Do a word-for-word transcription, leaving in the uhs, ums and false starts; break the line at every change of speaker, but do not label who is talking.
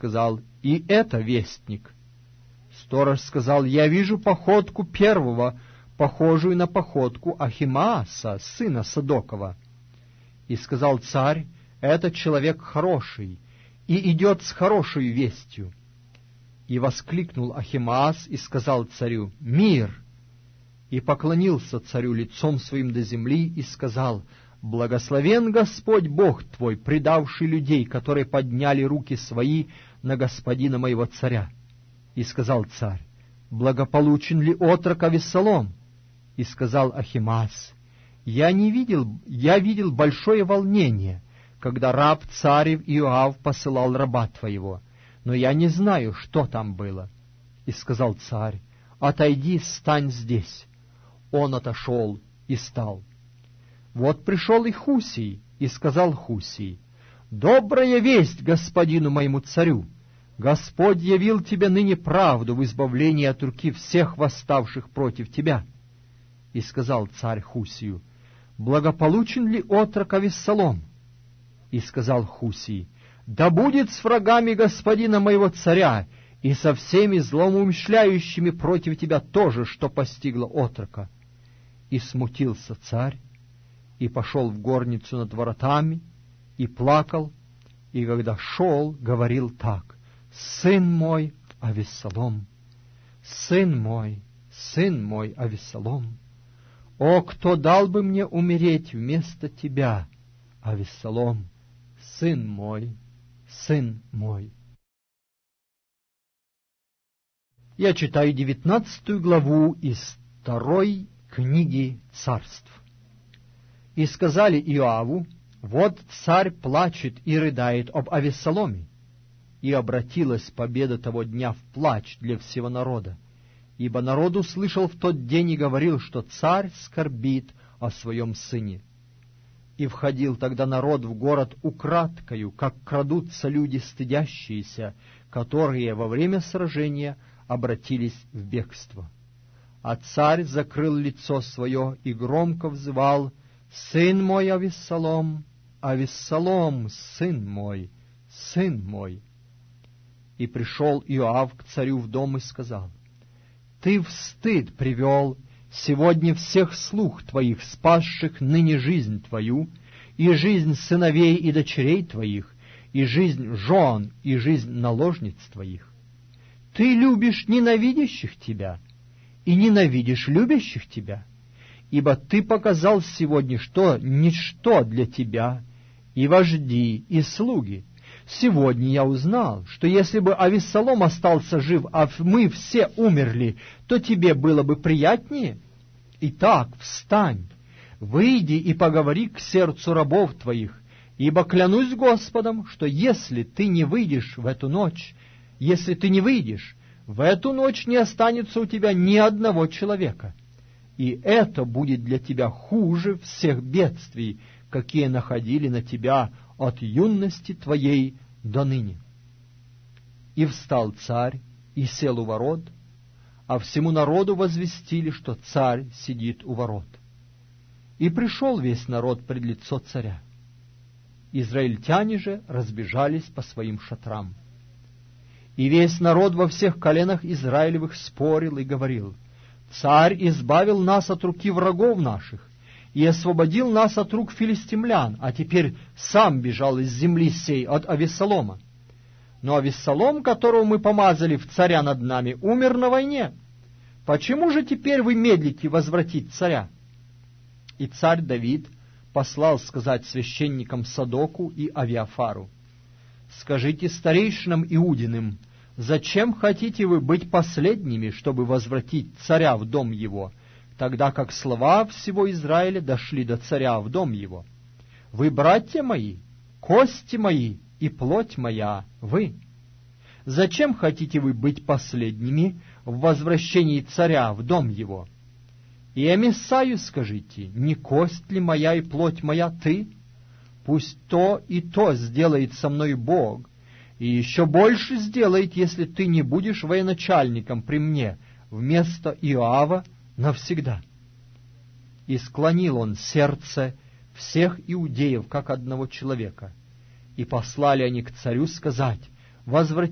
сказал: «И это вестник». Сторож сказал: «Я вижу походку первого, похожую на походку Ахимааса, сына Садокова». И сказал царь: «Этот человек хороший, и идет с хорошей вестью». И воскликнул Ахимаас и сказал царю: «Мир!» И поклонился царю лицом своим до земли и сказал: «Благословен Господь Бог твой, предавший людей, которые подняли руки свои на господина моего царя». И сказал царь: «Благополучен ли отрок Авессалом?» И сказал Ахимаас: «Я не видел, я видел большое волнение, когда раб царев Иоав посылал раба твоего, но я не знаю, что там было». И сказал царь: «Отойди, стань здесь». Он отошел и стал. Вот пришел и Хусий, и сказал Хусий: «Добрая весть господину моему царю! Господь явил тебе ныне правду в избавлении от руки всех восставших против тебя». И сказал царь Хусию: «Благополучен ли отрок Авессалом?» И сказал Хусий: «Да будет с врагами господина моего царя и со всеми злоумышляющими против тебя тоже, что постигло отрока». И смутился царь, и пошел в горницу над воротами, и плакал, и когда шел, говорил так: «Сын мой Авессалом, сын мой, сын мой Авессалом, о, кто дал бы мне умереть вместо тебя, Авессалом, сын мой, сын мой». Я читаю девятнадцатую главу из второй книги Царств. «И сказали Иоаву: вот царь плачет и рыдает об Авессаломе. И обратилась победа того дня в плач для всего народа, ибо народ услышал в тот день и говорил, что царь скорбит о своем сыне. И входил тогда народ в город украдкою, как крадутся люди стыдящиеся, которые во время сражения обратились в бегство. А царь закрыл лицо свое и громко взывал: «Сын мой Авессалом, Авессалом, сын мой, сын мой». И пришел Иоав к царю в дом и сказал: «Ты в стыд привел сегодня всех слуг твоих, спасших ныне жизнь твою, и жизнь сыновей и дочерей твоих, и жизнь жен, и жизнь наложниц твоих. Ты любишь ненавидящих тебя, и ненавидишь любящих тебя, ибо ты показал сегодня, что ничто для тебя, и вожди, и слуги. Сегодня я узнал, что если бы Авессалом остался жив, а мы все умерли, то тебе было бы приятнее. Итак, встань, выйди и поговори к сердцу рабов твоих, ибо клянусь Господом, что если ты не выйдешь в эту ночь, если ты не выйдешь, в эту ночь не останется у тебя ни одного человека, и это будет для тебя хуже всех бедствий, какие находили на тебя от юности твоей до ныне». И встал царь и сел у ворот, а всему народу возвестили, что царь сидит у ворот. И пришел весь народ пред лицо царя. Израильтяне же разбежались по своим шатрам. И весь народ во всех коленах Израилевых спорил и говорил: «Царь избавил нас от руки врагов наших и освободил нас от рук филистимлян, а теперь сам бежал из земли сей от Авессалома. Но Авессалом, которого мы помазали в царя над нами, умер на войне. Почему же теперь вы медлите возвратить царя?» И царь Давид послал сказать священникам Садоку и Авиафару: «Скажите старейшинам Иудиным, зачем хотите вы быть последними, чтобы возвратить царя в дом его, тогда как слова всего Израиля дошли до царя в дом его? Вы, братья мои, кости мои и плоть моя, вы. Зачем хотите вы быть последними в возвращении царя в дом его? И Амисаю скажите: не кость ли моя и плоть моя ты? Пусть то и то сделает со мной Бог, и еще больше сделает, если ты не будешь военачальником при мне вместо Иоава навсегда». И склонил он сердце всех иудеев, как одного человека, и послали они к царю сказать: «Возврати